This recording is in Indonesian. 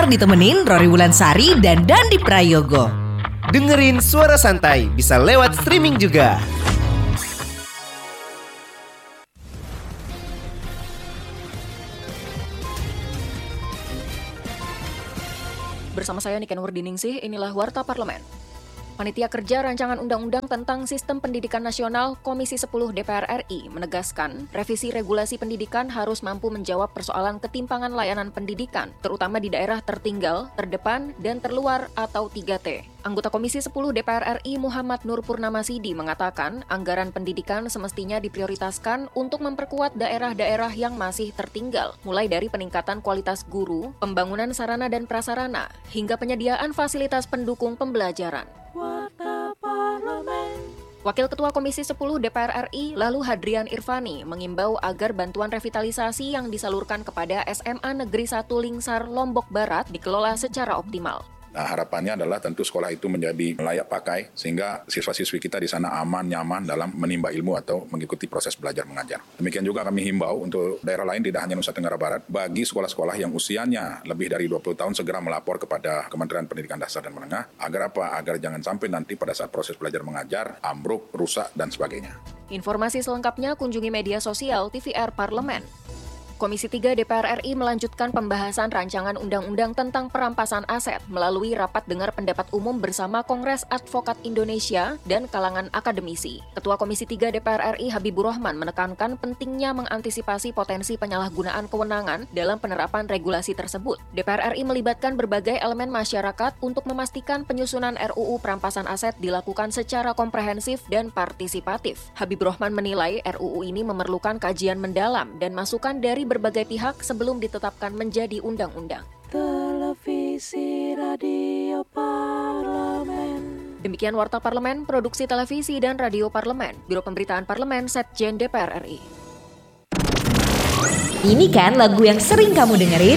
Ntar ditemenin Rory Wulansari dan Dandi Prayogo. Dengerin Suara Santai bisa lewat streaming juga. Bersama saya Niken Wardiningsih, inilah Warta Parlemen. Panitia Kerja Rancangan Undang-Undang tentang Sistem Pendidikan Nasional Komisi 10 DPR RI menegaskan revisi regulasi pendidikan harus mampu menjawab persoalan ketimpangan layanan pendidikan, terutama di daerah tertinggal, terdepan, dan terluar atau 3T. Anggota Komisi 10 DPR RI Muhammad Nur Purnamasidi mengatakan anggaran pendidikan semestinya diprioritaskan untuk memperkuat daerah-daerah yang masih tertinggal, mulai dari peningkatan kualitas guru, pembangunan sarana dan prasarana, hingga penyediaan fasilitas pendukung pembelajaran. Wakil Ketua Komisi 10 DPR RI lalu Hadrian Irvani mengimbau agar bantuan revitalisasi yang disalurkan kepada SMA Negeri 1 Lingsar, Lombok Barat dikelola secara optimal. Nah, harapannya adalah tentu sekolah itu menjadi layak pakai sehingga siswa-siswi kita di sana aman, nyaman dalam menimba ilmu atau mengikuti proses belajar mengajar. Demikian juga kami himbau untuk daerah lain tidak hanya Nusa Tenggara Barat, bagi sekolah-sekolah yang usianya lebih dari 20 tahun segera melapor kepada Kementerian Pendidikan Dasar dan Menengah agar apa? Agar jangan sampai nanti pada saat proses belajar mengajar ambruk, rusak dan sebagainya. Informasi selengkapnya kunjungi media sosial TVR Parlemen. Komisi 3 DPR RI melanjutkan pembahasan rancangan undang-undang tentang perampasan aset melalui rapat dengar pendapat umum bersama Kongres Advokat Indonesia dan kalangan akademisi. Ketua Komisi 3 DPR RI Habibur Rahman menekankan pentingnya mengantisipasi potensi penyalahgunaan kewenangan dalam penerapan regulasi tersebut. DPR RI melibatkan berbagai elemen masyarakat untuk memastikan penyusunan RUU perampasan aset dilakukan secara komprehensif dan partisipatif. Habibur Rahman menilai RUU ini memerlukan kajian mendalam dan masukan dari berbagai pihak sebelum ditetapkan menjadi undang-undang. Televisi Radio Parlemen. Demikian Warta Parlemen, Produksi Televisi dan Radio Parlemen, Biro Pemberitaan Parlemen, Setjen DPR RI. Ini kan lagu yang sering kamu dengerin.